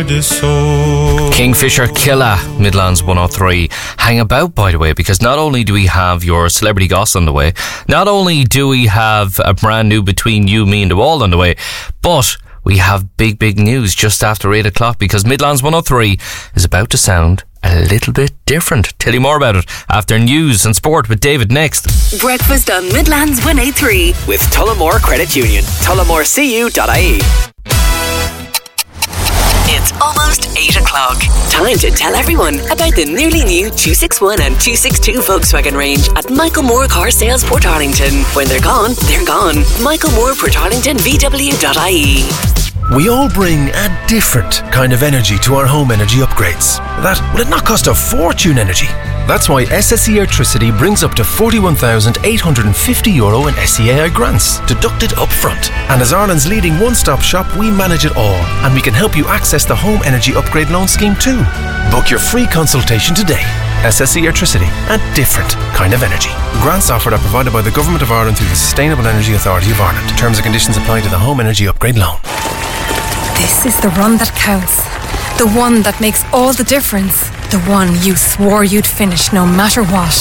Kingfisher Killa, Midlands 103. Hang about, by the way, because not only do we have your celebrity goss on the way, not only do we have a brand new Between You, Me and the Wall on the way, but we have big news just after 8 o'clock, because Midlands 103 is about to sound a little bit different. Tell you more about it after news and sport with David next. Breakfast on Midlands 103 with Tullamore Credit Union. TullamoreCU.ie. It's almost 8 o'clock. Time to tell everyone about the nearly new 261 and 262 Volkswagen range at Michael Moore Car Sales Portarlington. When they're gone, they're gone. Michael Moore Portarlington VW.ie. We all bring a different kind of energy to our home energy upgrades. Will it not cost a fortune energy? That's why SSE Electricity brings up to €41,850 in SEAI grants, deducted up front. And as Ireland's leading one-stop shop, we manage it all. And we can help you access the Home Energy Upgrade Loan Scheme too. Book your free consultation today. SSE Electricity, a different kind of energy. Grants offered are provided by the Government of Ireland through the Sustainable Energy Authority of Ireland. Terms and conditions apply to the Home Energy Upgrade Loan. This is the run that counts. The one that makes all the difference. The one you swore you'd finish no matter what.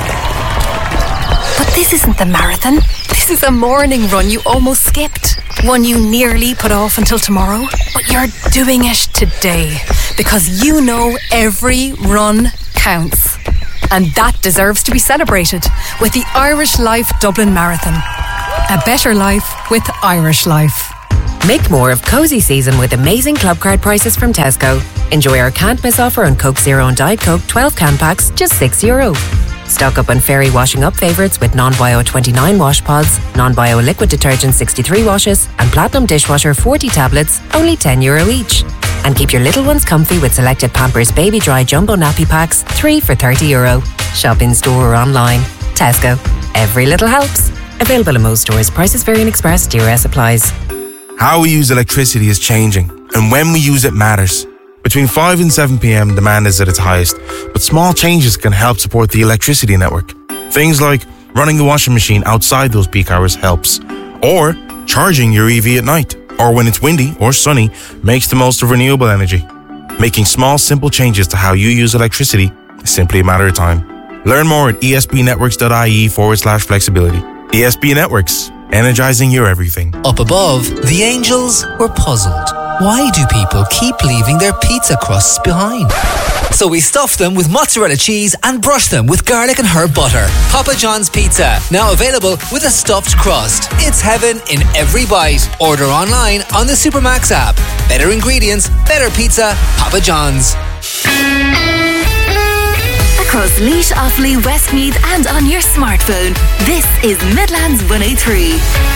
But this isn't the marathon. This is a morning run you almost skipped. One you nearly put off until tomorrow. But you're doing it today. Because you know every run counts. And that deserves to be celebrated with the Irish Life Dublin Marathon. A better life with Irish Life. Make more of cosy season with amazing club card prices from Tesco. Enjoy our can't miss offer on Coke Zero and Diet Coke 12 can packs, just €6. Stock up on Fairy washing up favourites with non-bio 29 wash pods, non-bio liquid detergent 63 washes, and Platinum dishwasher 40 tablets, only €10 each. And keep your little ones comfy with selected Pampers Baby Dry Jumbo Nappy Packs, 3 for €30. Shop in store or online. Tesco. Every little helps. Available in most stores. Prices vary in Express. DRS applies. How we use electricity is changing, and when we use it matters. Between 5 and 7 p.m, demand is at its highest, but small changes can help support the electricity network. Things like running the washing machine outside those peak hours helps, or charging your EV at night, or when it's windy or sunny, makes the most of renewable energy. Making small, simple changes to how you use electricity is simply a matter of time. Learn more at esbnetworks.ie/flexibility. ESB Networks. Energizing your everything. Up above, the angels were puzzled. Why do people keep leaving their pizza crusts behind? So we stuffed them with mozzarella cheese and brushed them with garlic and herb butter. Papa John's Pizza, now available with a stuffed crust. It's heaven in every bite. Order online on the Supermax app. Better ingredients, better pizza, Papa John's. Across Laois, Offaly, Westmeath and on your smartphone. This is Midlands 103.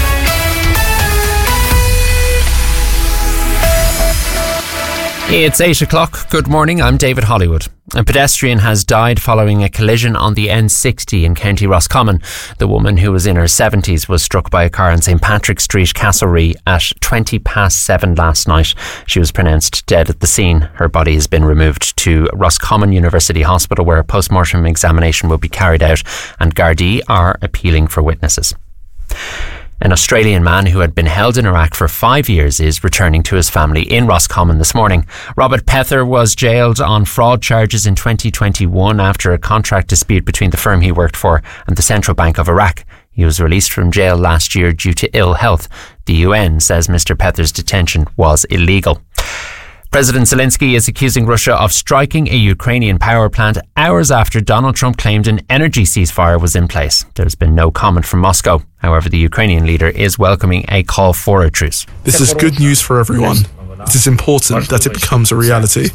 It's 8 o'clock. Good morning, I'm David Hollywood. A pedestrian has died following a collision on the N60 in County Roscommon. The woman, who was in her 70s, was struck by a car on St Patrick Street, Castlereagh at 7:20 last night. She was pronounced dead at the scene. Her body has been removed to Roscommon University Hospital, where a post-mortem examination will be carried out, and Gardaí are appealing for witnesses. An Australian man who had been held in Iraq for 5 years is returning to his family in Roscommon this morning. Robert Pether was jailed on fraud charges in 2021 after a contract dispute between the firm he worked for and the Central Bank of Iraq. He was released from jail last year due to ill health. The UN says Mr. Pether's detention was illegal. President Zelensky is accusing Russia of striking a Ukrainian power plant hours after Donald Trump claimed an energy ceasefire was in place. There's been no comment from Moscow. However, the Ukrainian leader is welcoming a call for a truce. This is good news for everyone. It is important that it becomes a reality.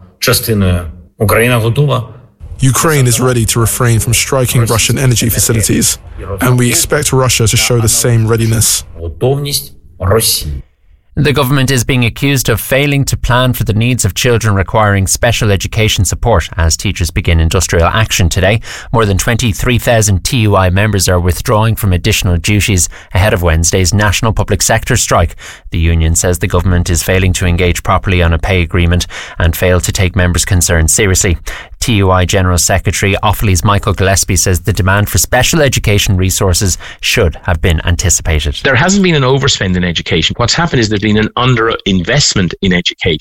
Ukraine is ready to refrain from striking Russian energy facilities, and we expect Russia to show the same readiness. The government is being accused of failing to plan for the needs of children requiring special education support as teachers begin industrial action today. More than 23,000 TUI members are withdrawing from additional duties ahead of Wednesday's national public sector strike. The union says the government is failing to engage properly on a pay agreement and failed to take members' concerns seriously. TUI General Secretary Offaly's Michael Gillespie says the demand for special education resources should have been anticipated. There hasn't been an overspend in education. What's happened is there's been an underinvestment in education.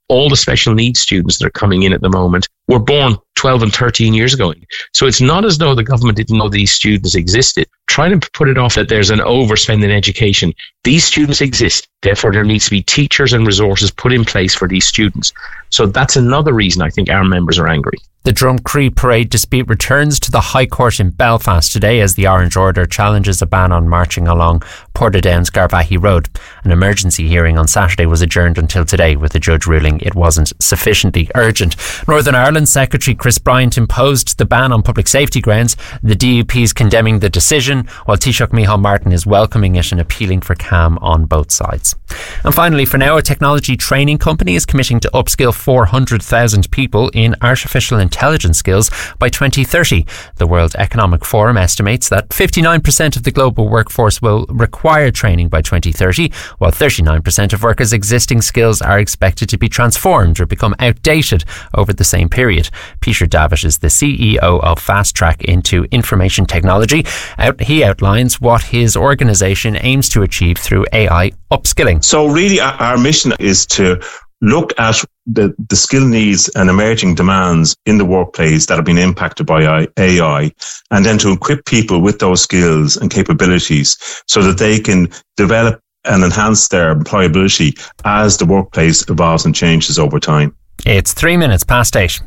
all the special needs students that are coming in at the moment were born 12 and 13 years ago. So it's not as though the government didn't know these students existed. Trying to put it off that there's an overspend in education. These students exist. Therefore, there needs to be teachers and resources put in place for these students. So that's another reason I think our members are angry. The Drumcree Parade dispute returns to the High Court in Belfast today as the Orange Order challenges a ban on marching along Portadown's Garvaghey Road. An emergency hearing on Saturday was adjourned until today, with the judge ruling it wasn't sufficiently urgent. Northern Ireland Secretary Chris Bryant imposed the ban on public safety grounds. The DUP is condemning the decision, while Taoiseach Micheál Martin is welcoming it and appealing for calm on both sides. And finally, for now, a technology training company is committing to upskill 400,000 people in artificial intelligence skills by 2030. The World Economic Forum estimates that 59% of the global workforce will require training by 2030, while 39% of workers' existing skills are expected to be transformed or become outdated over the same period. Peter Davitt is the CEO of Fast Track into Information Technology. He outlines what his organisation aims to achieve through AI upskilling. So really our mission is to look at the skill needs and emerging demands in the workplace that have been impacted by AI, and then to equip people with those skills and capabilities so that they can develop and enhance their employability as the workplace evolves and changes over time. It's 3 minutes past 8.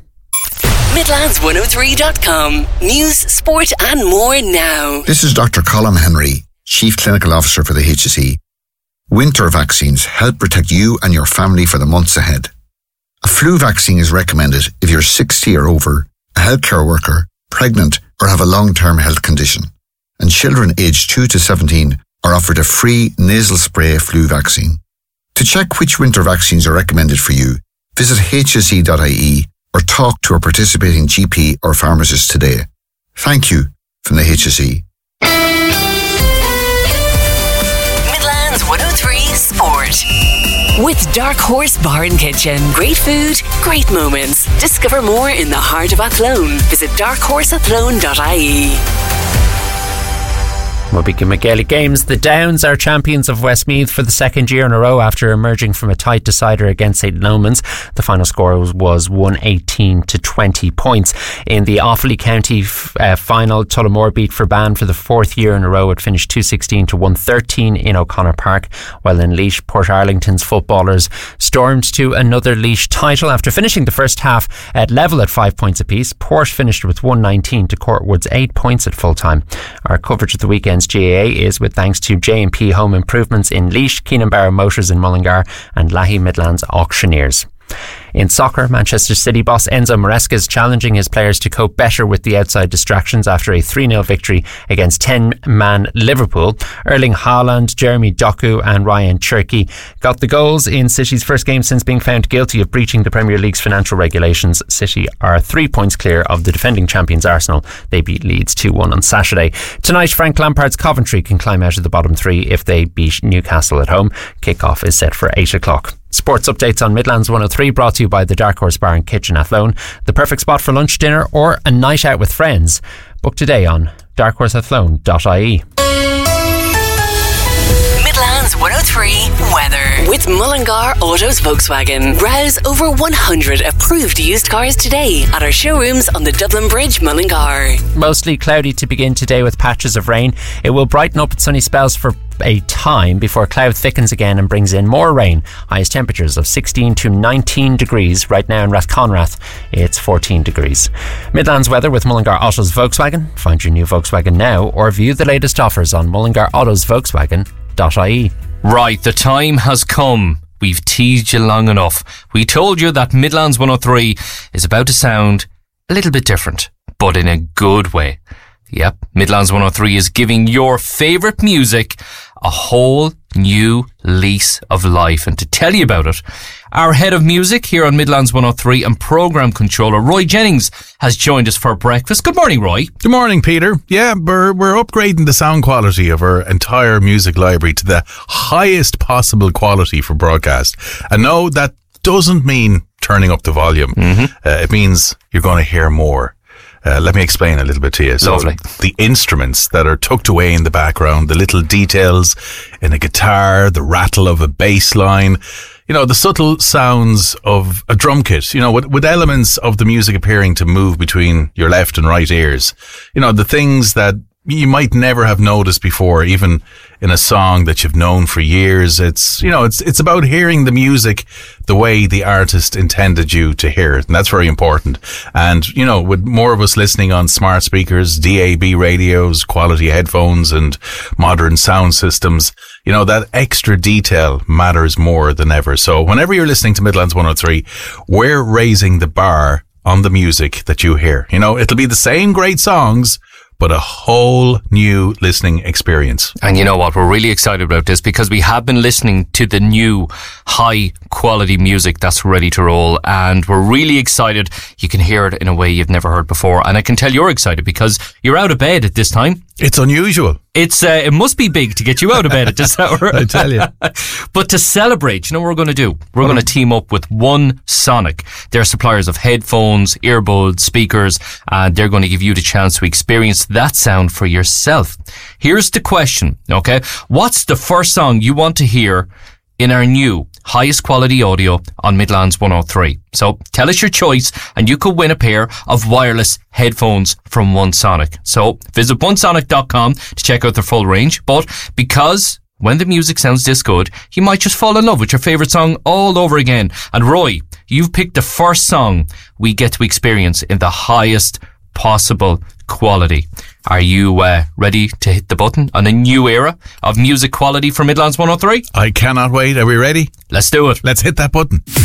Midlands103.com. News, sport and more now. This is Dr. Colm Henry, Chief Clinical Officer for the HSE. Winter vaccines help protect you and your family for the months ahead. A flu vaccine is recommended if you're 60 or over, a healthcare worker, pregnant or have a long-term health condition. And children aged 2 to 17 are offered a free nasal spray flu vaccine. To check which winter vaccines are recommended for you, visit hse.ie or talk to a participating GP or pharmacist today. Thank you from the HSE. Midlands 103 Sport. With Dark Horse Bar and Kitchen. Great food, great moments. Discover more in the heart of Athlone. Visit darkhorseathlone.ie. We'll begin with Gaelic games. The Downs are champions of Westmeath for the second year in a row after emerging from a tight decider against St Lomans. The final score was 118 to 20 points. In the Offaly County final, Tullamore beat Ferban for the fourth year in a row. It finished 216 to 113 in O'Connor Park, while in Laois, Port Arlington's footballers stormed to another Laois title after finishing the first half at level at 5 points apiece. Port finished with 119 to Courtwood's 8 points at full time. Our coverage of the weekend's GAA is with thanks to J&P Home Improvements in Laois, Keenan Barrow Motors in Mullingar and Lahey Midlands Auctioneers. In soccer, Manchester City boss Enzo Maresca is challenging his players to cope better with the outside distractions after a 3-0 victory against 10-man Liverpool. Erling Haaland, Jeremy Doku and Ryan Cherky got the goals in City's first game since being found guilty of breaching the Premier League's financial regulations. City are 3 points clear of the defending champions Arsenal. They beat Leeds 2-1 on Saturday. Tonight, Frank Lampard's Coventry can climb out of the bottom three if they beat Newcastle at home. Kick-off is set for 8 o'clock. Sports updates on Midlands 103 brought to you by the Dark Horse Bar and Kitchen Athlone. The perfect spot for lunch, dinner or a night out with friends. Book today on darkhorseathlone.ie. Midlands 103 weather with Mullingar Autos Volkswagen. Browse over 100 approved used cars today at our showrooms on the Dublin Bridge, Mullingar. Mostly cloudy to begin today with patches of rain. It will brighten up with sunny spells for a time before cloud thickens again and brings in more rain. Highest temperatures of 16 to 19 degrees. Right now in Rathconrath it's 14 degrees. Midlands weather with Mullingar Autos Volkswagen. Find your new Volkswagen now or view the latest offers on mullingarautos.volkswagen.ie. Right, the time has come. We've teased you long enough. We told you that Midlands 103 is about to sound a little bit different, but in a good way. Yep, Midlands 103 is giving your favourite music a whole new lease of life. And to tell you about it, our head of music here on Midlands 103 and programme controller Roy Jennings has joined us for breakfast. Good morning, Roy. Good morning, Peter. Yeah, we're upgrading the sound quality of our entire music library to the highest possible quality for broadcast. And no, that doesn't mean turning up the volume. It means you're going to hear more. Let me explain a little bit to you. So Lovely. The instruments that are tucked away in the background, the little details in a guitar, the rattle of a bass line, the subtle sounds of a drum kit, with elements of the music appearing to move between your left and right ears. The things that you might never have noticed before, even in a song that you've known for years. It's about hearing the music the way the artist intended you to hear it. And that's very important. And, with more of us listening on smart speakers, DAB radios, quality headphones and modern sound systems, that extra detail matters more than ever. So whenever you're listening to Midlands 103, we're raising the bar on the music that you hear. It'll be the same great songs, but a whole new listening experience. And you know what? We're really excited about this because we have been listening to the new high quality music that's ready to roll, and we're really excited. You can hear it in a way you've never heard before, and I can tell you're excited because you're out of bed at this time. It's unusual. It must be big to get you out of bed at this hour. I tell you. But to celebrate, you know what we're going to do? We're going to team up with One Sonic. They're suppliers of headphones, earbuds, speakers, and they're going to give you the chance to experience that sound for yourself. Here's the question, okay? What's the first song you want to hear in our new highest quality audio on Midlands 103? So tell us your choice and you could win a pair of wireless headphones from One Sonic. So visit onesonic.com to check out their full range. But because when the music sounds this good, you might just fall in love with your favourite song all over again. And Roy, you've picked the first song we get to experience in the highest possible quality. Are you ready to hit the button on a new era of music quality for Midlands 103? I cannot wait. Are we ready? Let's do it. Let's hit that button.